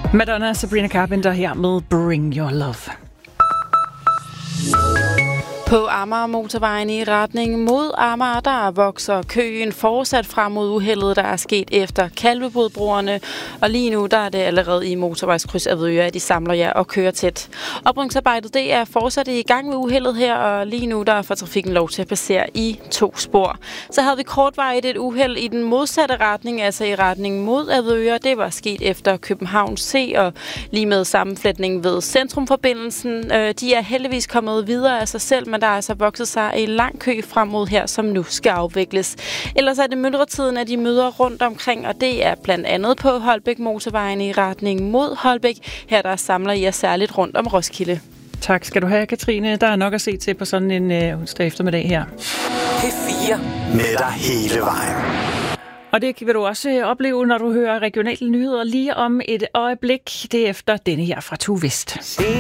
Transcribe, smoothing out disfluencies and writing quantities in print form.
Madonna og Sabrina Carpenter her med Bring Your Love. På Amager motorvejen i retning mod Amager, der vokser køen fortsat frem mod uheldet, der er sket efter Kalvebodbroerne. Og lige nu der er det allerede i motorvejskryds Avedøre, at de samler jer og kører tæt. Oprydningsarbejdet det er fortsat i gang med uheldet her, og lige nu der får trafikken lov til at passere i 2 spor. Så havde vi kortvarigt et uheld i den modsatte retning, altså i retning mod Avedøre. Det var sket efter København C, og lige med sammenflætning ved Centrumforbindelsen. De er heldigvis kommet videre af sig selv, men der er altså vokset sig en lang kø frem mod her, som nu skal afvikles. Ellers er det myldretiden af de møder rundt omkring, og det er blandt andet på Holbæk motorvejen i retning mod Holbæk. Her der samler I jer særligt rundt om Roskilde. Tak skal du have, Katrine. Der er nok at se til på sådan en onsdag eftermiddag her. P4 med dig hele vejen. Og det vil du også opleve, når du hører regionale nyheder lige om et øjeblik. Det er efter denne her fra Tue Vest.